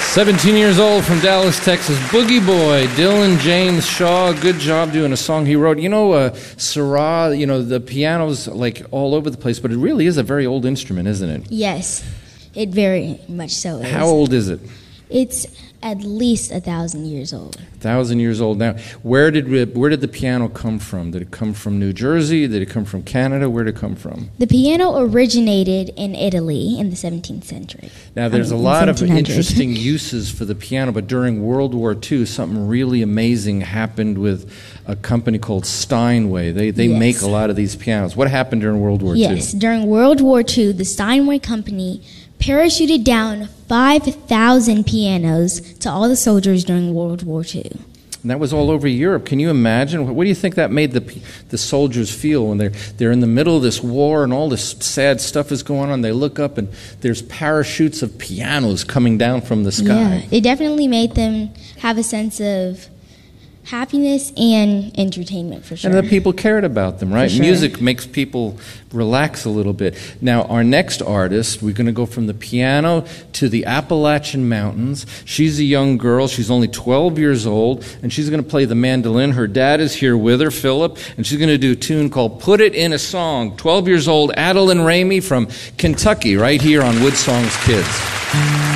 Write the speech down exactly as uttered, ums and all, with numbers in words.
seventeen years old from Dallas, Texas, Boogie Boy, Dylan James Shaw. Good job doing a song he wrote. You know, uh, Syrah, you know, the piano's like all over the place, but it really is a very old instrument, isn't it? Yes, it very much so is. How old is it? It's at least a thousand years old. A thousand years old now. Where did we, where did the piano come from? Did it come from New Jersey? Did it come from Canada? Where did it come from? The piano originated in Italy in the seventeenth century. Now, there's I mean, a lot of seventeen hundred. interesting uses for the piano, but during World War Two, something really amazing happened with a company called Steinway. They they Yes. make a lot of these pianos. What happened during World War Two? Yes, during World War Two, the Steinway Company parachuted down five thousand pianos to all the soldiers during World War Two. And that was all over Europe. Can you imagine? What, what do you think that made the the soldiers feel when they're they're in the middle of this war and all this sad stuff is going on? They look up and there's parachutes of pianos coming down from the sky. Yeah, it definitely made them have a sense of happiness and entertainment for sure. And the people cared about them, right? For sure. Music makes people relax a little bit. Now, our next artist, we're going to go from the piano to the Appalachian Mountains. She's a young girl. She's only twelve years old, and she's going to play the mandolin. Her dad is here with her, Philip, and she's going to do a tune called Put It in a Song. twelve years old, Adeline Ramey from Kentucky, right here on Wood Songs Kids.